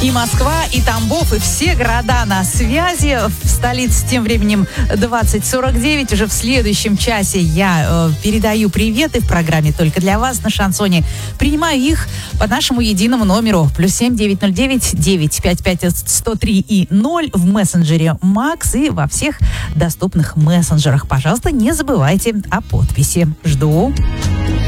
И Москва, и Тамбов, и все города на связи. В столице тем временем 20:49. Уже в следующем часе я передаю приветы в программе «Только для вас» на шансоне. Принимаю их по нашему единому номеру. +7 909 955 103 и 0 в мессенджере Макс и во всех доступных мессенджерах. Пожалуйста, не забывайте о подписи. Жду.